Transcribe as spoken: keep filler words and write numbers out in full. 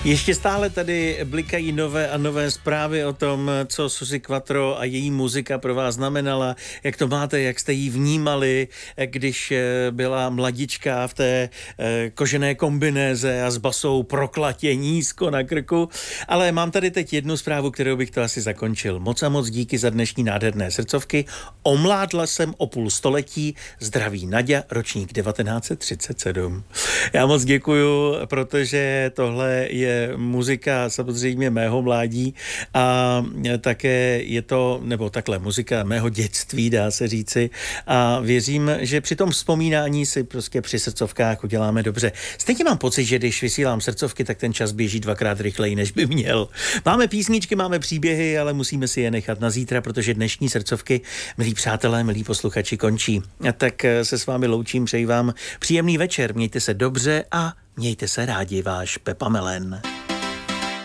Ještě stále tady blikají nové a nové zprávy o tom, co Suzi Quatro a její muzika pro vás znamenala, jak to máte, jak jste ji vnímali, když byla mladička v té kožené kombinéze a s basou proklatě nízko na krku. Ale mám tady teď jednu zprávu, kterou bych to asi zakončil. Moc a moc díky za dnešní nádherné srdcovky. Omládla jsem o půl století. Zdraví Naďa, ročník devatenáct set třicet sedm. Já moc děkuju, protože tohle je muzika samozřejmě mého mládí a také je to, nebo takhle, muzika mého dětství, dá se říci. A věřím, že při tom vzpomínání si prostě při srdcovkách uděláme dobře. Stejně mám pocit, že když vysílám srdcovky, tak ten čas běží dvakrát rychleji, než by měl. Máme písničky, máme příběhy, ale musíme si je nechat na zítra, protože dnešní srdcovky, milí přátelé, milí posluchači, končí. A tak se s vámi loučím, přeji vám příjemný večer, mějte se dobře a mějte se rádi, váš Pepa Melen.